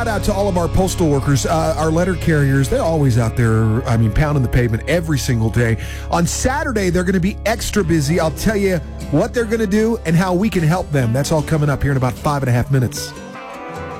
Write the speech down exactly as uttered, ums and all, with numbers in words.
Shout out to all of our postal workers, uh, our letter carriers. They're always out there, I mean, pounding the pavement every single day. On Saturday, they're going to be extra busy. I'll tell you what they're going to do and how we can help them. That's all coming up here in about five and a half minutes.